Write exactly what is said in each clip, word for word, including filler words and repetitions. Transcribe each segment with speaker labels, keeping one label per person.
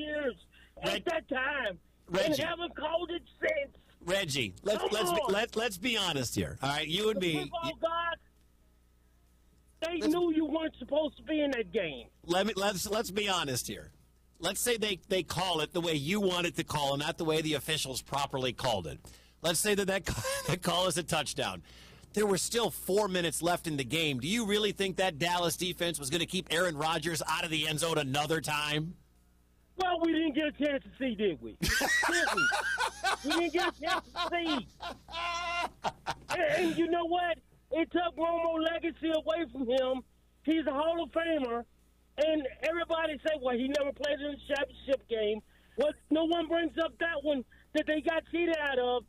Speaker 1: years
Speaker 2: Reg-
Speaker 1: at that time.
Speaker 2: Reggie.
Speaker 1: And haven't called it since.
Speaker 2: Reggie, let's
Speaker 1: Come
Speaker 2: let's be,
Speaker 1: on.
Speaker 2: let let's be honest here. All right, you and
Speaker 1: The
Speaker 2: me.
Speaker 1: football
Speaker 2: you-
Speaker 1: gods, they
Speaker 2: Let's-
Speaker 1: knew you weren't supposed to be in that game.
Speaker 2: let me let's let's be honest here. Let's say they, they call it the way you want it to call, and not the way the officials properly called it. Let's say that that, that call is a touchdown. There were still four minutes left in the game. Do you really think that Dallas defense was going to keep Aaron Rodgers out of the end zone another time?
Speaker 1: Well, we didn't get a chance to see, did we? did we? We didn't get a chance to see. And, and you know what? It took Romo legacy away from him. He's a Hall of Famer. And everybody say, well, he never played in a championship game. Well, no one brings up that one that they got cheated out of.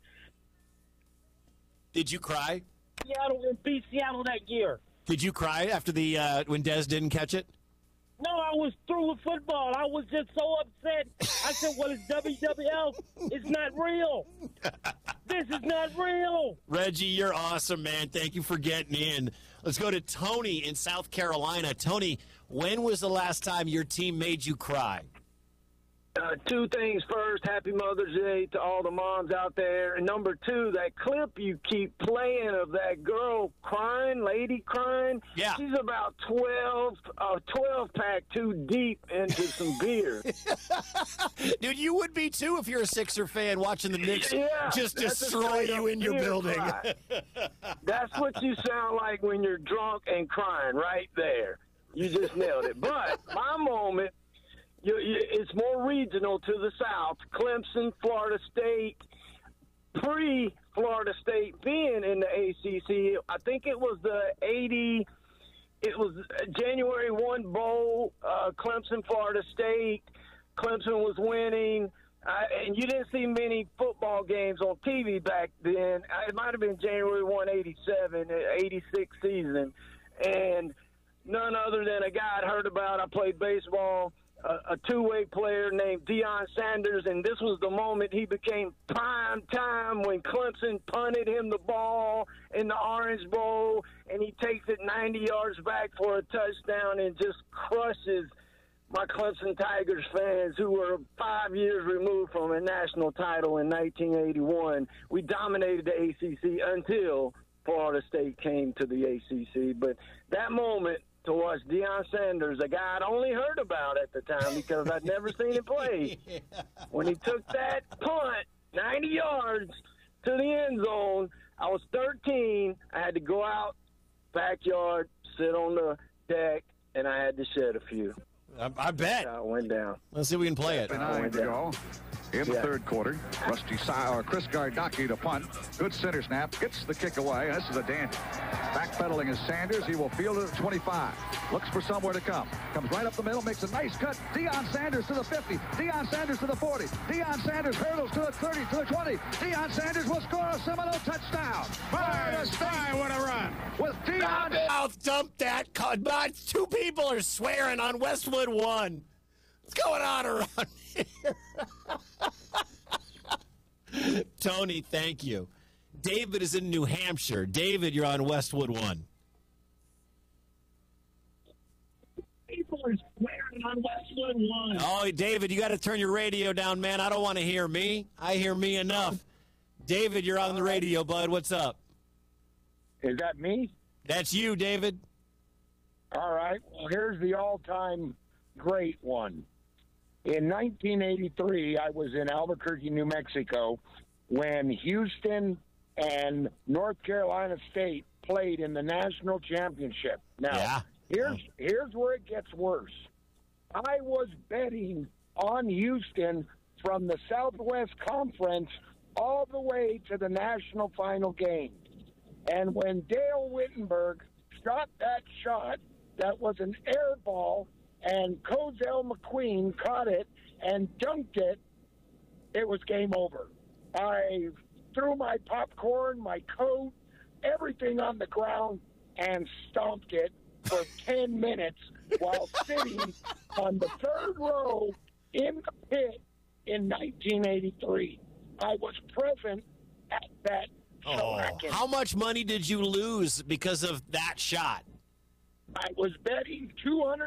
Speaker 2: Did you cry?
Speaker 1: Seattle and beat Seattle that year.
Speaker 2: Did you cry after the uh, when Dez didn't catch it?
Speaker 1: No, I was through with football. I was just so upset. I said, well, it's W W L. It's not real. This is not real.
Speaker 2: Reggie, you're awesome, man. Thank you for getting in. Let's go to Tony in South Carolina. Tony, when was the last time your team made you cry?
Speaker 3: Uh, two things first. Happy Mother's Day to all the moms out there. And number two, that clip you keep playing of that girl crying, lady crying.
Speaker 2: Yeah.
Speaker 3: She's about twelve, uh, twelve pack too deep into some beer.
Speaker 2: Dude, you would be too if you're a Sixer fan watching the Knicks
Speaker 3: Yeah,
Speaker 2: just
Speaker 3: that's a
Speaker 2: destroy
Speaker 3: straight
Speaker 2: you
Speaker 3: up
Speaker 2: in your
Speaker 3: beer
Speaker 2: building.
Speaker 3: cry. That's what you sound like when you're drunk and crying right there. You just nailed it. But my moment, you, you, it's more regional to the south. Clemson, Florida State, pre-Florida State being in the A C C. I think it was the eighty. It was January first Bowl, uh, Clemson, Florida State. Clemson was winning. Uh, and you didn't see many football games on T V back then. It might have been January first, eighty-seven, eighty-six season. And none other than a guy I'd heard about. I played baseball, a, a two-way player named Deion Sanders, and this was the moment he became prime time when Clemson punted him the ball in the Orange Bowl, and he takes it ninety yards back for a touchdown and just crushes my Clemson Tigers fans who were five years removed from a national title in nineteen eighty-one. We dominated the A C C until Florida State came to the A C C. But that moment to watch Deion Sanders, a guy I'd only heard about at the time because I'd never seen him play, yeah. When he took that punt ninety yards to the end zone, I was thirteen. I had to go out, backyard, sit on the deck, and I had to shed a few.
Speaker 2: I, I bet.
Speaker 3: I went down.
Speaker 2: Let's see if we can play it.
Speaker 4: Nine to go in the
Speaker 3: Yeah.
Speaker 4: third quarter. Rusty Si- or Chris Gardocki to punt. Good center snap. Gets the kick away. This is a dandy. Backpedaling is Sanders. He will field it at twenty-five. Looks for somewhere to come. Comes right up the middle. Makes a nice cut. Deion Sanders to the fifty. Deion Sanders to the forty. Deion Sanders hurdles to the thirty, to the twenty. Deion Sanders will score a Seminole touchdown. Florida State, what a run. With Deion.
Speaker 2: Mouth dump that. Con- but two people are swearing on Westwood One. What's going on around here? Tony, thank you. David is in New Hampshire. David, you're on Westwood One.
Speaker 1: People are swearing on Westwood One.
Speaker 2: Oh, David, you got to turn your radio down, man. I don't want to hear me. I hear me enough. David, you're on the radio, bud. What's up?
Speaker 5: Is that me?
Speaker 2: That's you, David.
Speaker 5: All right. Well, here's the all-time great one. In nineteen eighty-three, I was in Albuquerque, New Mexico, when Houston and North Carolina State played in the national championship. Now,
Speaker 2: Yeah.
Speaker 5: here's here's where it gets worse. I was betting on Houston from the Southwest Conference all the way to the national final game. And when Dale Wittenberg shot that shot, that was an air ball, and Cozell McQueen caught it and dunked it, it was game over. I threw my popcorn, my coat, everything on the ground, and stomped it for ten minutes while sitting on the third row in the pit in nineteen eighty-three. I was present at that
Speaker 2: Oh,
Speaker 5: shellacking.
Speaker 2: how much money did you lose because of that shot?
Speaker 5: I was betting two hundred